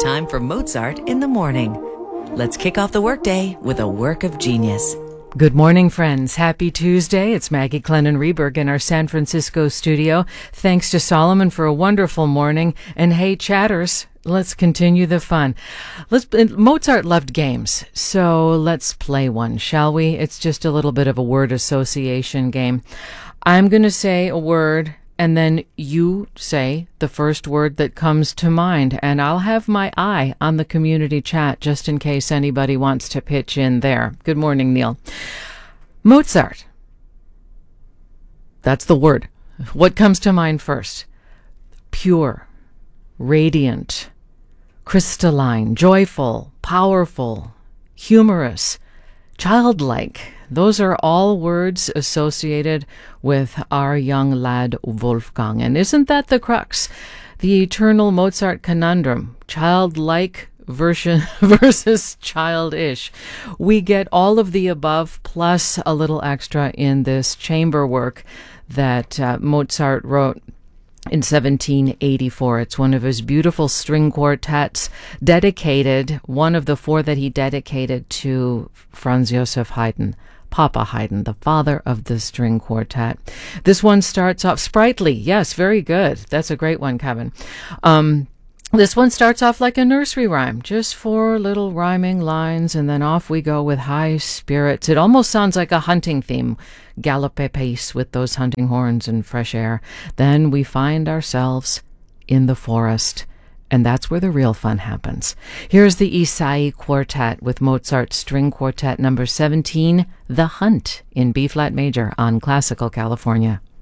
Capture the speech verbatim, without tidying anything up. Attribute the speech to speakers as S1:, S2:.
S1: time for Mozart in the morning. Let's kick off the workday with a work of genius.
S2: Good morning, friends. Happy Tuesday. It's Maggie Clennon Reberg in our San Francisco studio. Thanks to Solomon for a wonderful morning. And hey, chatters, let's continue the fun. Let's, Mozart loved games, so let's play one, shall we? It's just a little bit of a word association game. I'm going to say a word, and then you say the first word that comes to mind, and I'll have my eye on the community chat just in case anybody wants to pitch in there. Good morning, Neil. Mozart. That's the word. What comes to mind first? Pure, radiant, crystalline, joyful, powerful, humorous, childlike. Those are all words associated with our young lad Wolfgang. And isn't that the crux? The eternal Mozart conundrum. Childlike version versus childish. We get all of the above plus a little extra in this chamber work that uh, Mozart wrote in seventeen eighty-four. It's one of his beautiful string quartets, dedicated, one of the four that he dedicated to Franz Joseph Haydn, Papa Haydn, the father of the string quartet. This one starts off sprightly. Yes, very good. That's a great one, Kevin. Um, this one starts off like a nursery rhyme, just four little rhyming lines, and then off we go with high spirits. It almost sounds like a hunting theme, gallop pace with those hunting horns and fresh air. Then we find ourselves in the forest, and that's where the real fun happens. Here's the Isai Quartet with Mozart's String Quartet number seventeen, The Hunt, in B-flat major on Classical California.